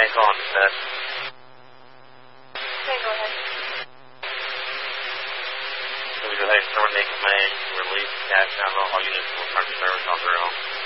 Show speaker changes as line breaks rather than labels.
Hey, call on dispatch.
Okay, go ahead.
Can we go ahead and terminate command, release cash out, all units will return to service on their own.